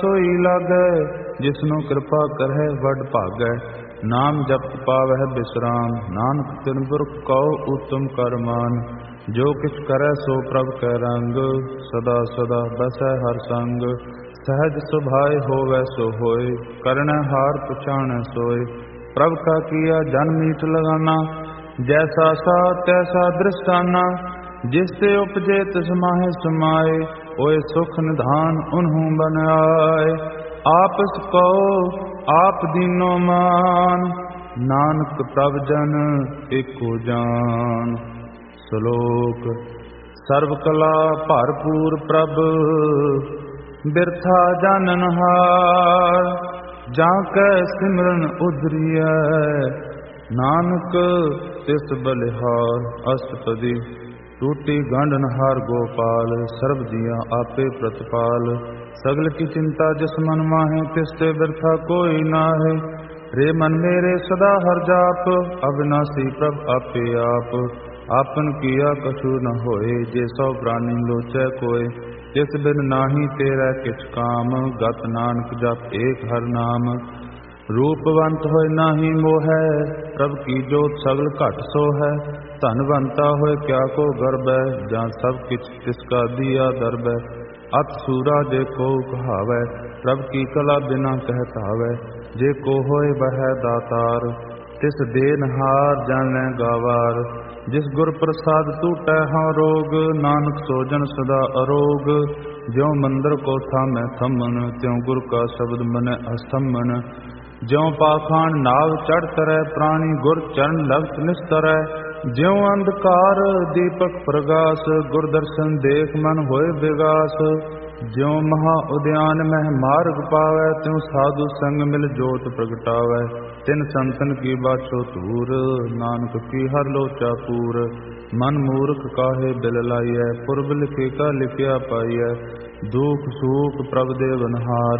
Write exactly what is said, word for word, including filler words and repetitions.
सोई लागै, जिसनु कृपा करहै वड भागै। नाम जपत पावै विश्राम, नानक तिन पुरख कहो उत्तम कर मान। जो किछ करै सो प्रभ कै रंग, सदा सदा बसै हर संग। सहज सुभाए होवै सो होय, करनै हार पछाणै सोय। प्रभ का किया जन मीठ लगाना, जैसा सा तैसा दृष्टाना। जिससे उपजे तिस माहे समाए, ओए सुख निधान उन्हूं बन आए। आपस कहो आप दीनो मान, नानक प्रभ जन एको जान। श्लोक। सर्व कला भरपूर प्रभ, बिरथा जानन हार। जाकै सिमरन उधरियै, नानक तिस बलिहार। अष्टपदी। टूटी गंढन हार गोपाल, सर्व जिया आपे प्रतिपाल। सगल की चिंता जिस मन माहे, तिसते बिरथा कोई नाहे। रे मन मेरे सदा हर जाप, अविनाशी प्रभ आपे आप। आपन किया कछु न होए, जे सौ प्राणी लोचै कोय। जिस बिन नाही तेरा किछ काम, गत नानक जप एक हर नाम। रूपवंत होय नाही मोहै, प्रभ की जोत सगल घट सो है। धनवंता होय क्या को गर्बै, जहाँ सब किछ तिसका दिया दरबै। अत सूरा जे को कहावै, प्रभ की कला बिना कहत आवै। जे को होय वह दातार, तिस देनहार जानै गावार। जिस गुर प्रसाद टूटै हाँ रोग, नानक सोजन सदा अरोग। ज्यों मंदिर को थामै थमन, त्यों गुर का शब्द मनै अस्तमन। ज्यों पाखांड नाव चढ़ तरै, प्राणी गुर चरण लगत निस्तरै। ज्यों अंधकार दीपक प्रगास, गुर दर्शन देख मन होय विगास। ज्यों महा उद्यान मह मार्ग पावै, त्यों साधु संग मिल जोत प्रगटावै। तिन संतन की बाछो तूर, नानक की हर लोचा पूर। मन मूर्ख काहे बिल लाइयै, पुरब लिखे का लिखिया पाइयै। दुख सूख प्रभ देवनहार,